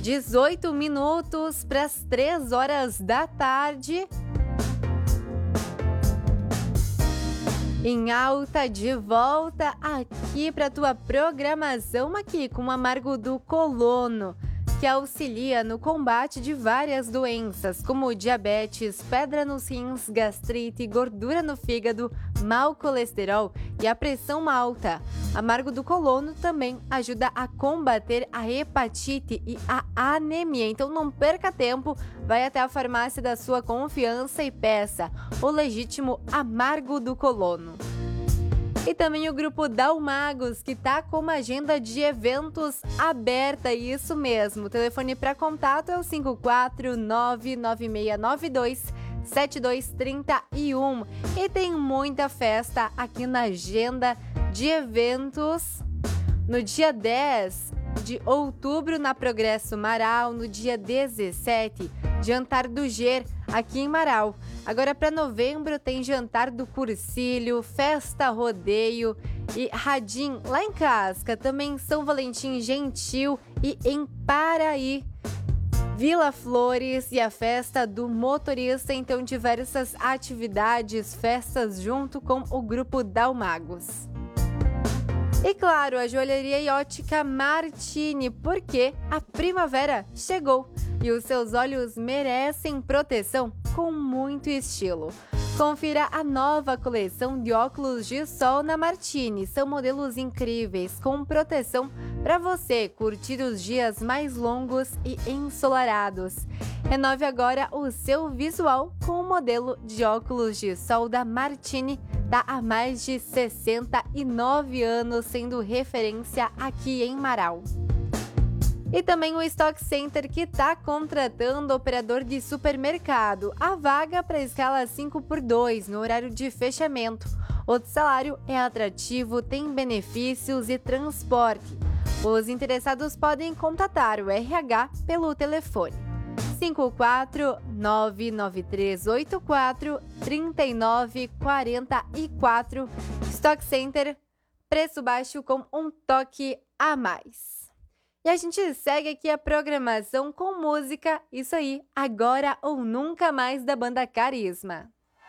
18 minutos para as 3 horas da tarde. Em alta, de volta aqui para tua programação aqui com o Amargo do Colono, que auxilia no combate de várias doenças, como diabetes, pedra nos rins, gastrite, gordura no fígado, mau colesterol e a pressão alta. Amargo do Colono também ajuda a combater a hepatite e a anemia. Então não perca tempo, vai até a farmácia da sua confiança e peça o legítimo Amargo do Colono. E também o grupo Dalmagos, que está com uma agenda de eventos aberta, isso mesmo. O telefone para contato é o 54996927231. E tem muita festa aqui na agenda de eventos. No dia 10 de outubro, na Progresso Marau, no dia 17, Jantar do Ger, aqui em Marau. Agora para novembro tem Jantar do Cursilho, Festa Rodeio e Radim lá em Casca, também São Valentim Gentil e em Paraí. Vila Flores e a Festa do Motorista, então diversas atividades, festas junto com o grupo Dalmagos. E claro, a joalheria e ótica Martini, porque a primavera chegou e os seus olhos merecem proteção com muito estilo. Confira a nova coleção de óculos de sol na Martini. São modelos incríveis com proteção para você curtir os dias mais longos e ensolarados. Renove agora o seu visual com o modelo de óculos de sol da Martini. Está há mais de 69 anos sendo referência aqui em Marau. E também o Stock Center, que está contratando operador de supermercado. A vaga para a escala 5x2 no horário de fechamento. O salário é atrativo, tem benefícios e transporte. Os interessados podem contatar o RH pelo telefone 54993843944. Stock Center, preço baixo com um toque a mais. E a gente segue aqui a programação com música, isso aí, Agora ou Nunca Mais da banda Carisma.